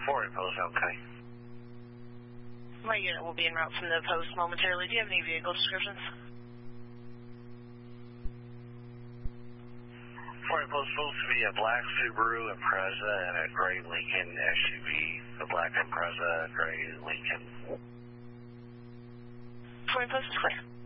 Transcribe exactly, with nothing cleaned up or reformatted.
four eight post, okay. My unit will be en route from the post momentarily. Do you have any vehicle descriptions? four eight post, supposed to be a black Subaru Impreza and a gray Lincoln S U V. The black Impreza, gray Lincoln. four eight post is clear.